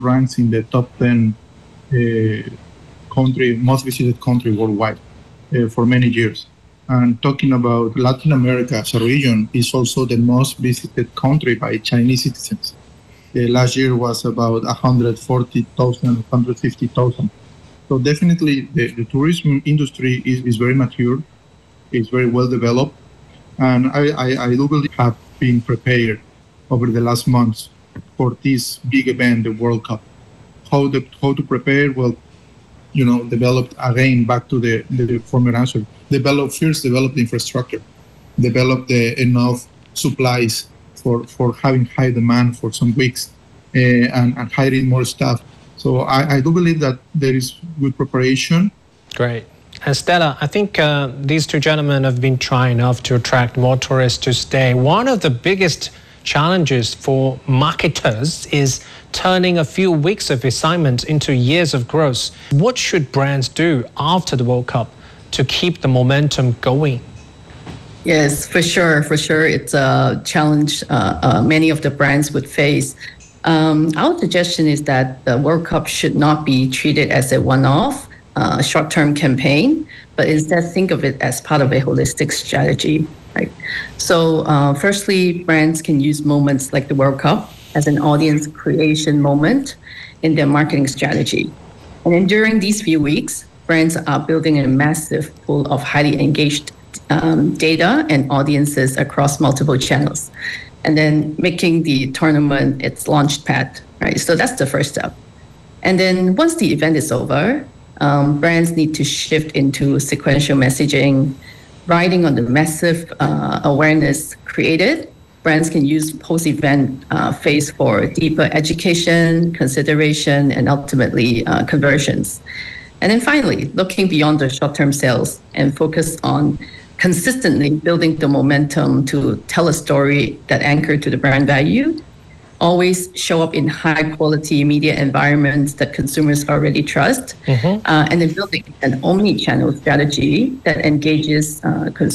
ranks in the top 10 most visited country worldwide for many years. And talking about Latin America as a region, is also the most visited country by Chinese citizens. Last year was about 140,000, 150,000. So definitely the tourism industry is very mature, it's very well developed. And I do believe have been prepared over the last months for this big event, the World Cup. How to prepare? Well, developed again, back to the former answer. Develop the infrastructure, develop enough supplies for having high demand for some weeks, and hiring more staff. So I do believe that there is good preparation. Great. And Stella, I think these two gentlemen have been trying enough to attract more tourists to stay. One of the biggest challenges for marketers is turning a few weeks of excitement into years of growth. What should brands do after the World Cup to keep the momentum going? Yes, for sure. It's a challenge many of the brands would face. Our suggestion is that the World Cup should not be treated as a one-off, short-term campaign, but instead think of it as part of a holistic strategy. Right. So firstly, brands can use moments like the World Cup as an audience creation moment in their marketing strategy. And then during these few weeks, brands are building a massive pool of highly engaged data and audiences across multiple channels, and then making the tournament its launch pad. Right. So that's the first step. And then once the event is over, brands need to shift into sequential messaging. Riding on the massive awareness created, brands can use post-event phase for deeper education, consideration, and ultimately conversions. And then finally, looking beyond the short-term sales and focus on consistently building the momentum to tell a story that anchored to the brand value. Always show up in high-quality media environments that consumers already trust, and then building an omni-channel strategy that engages consumers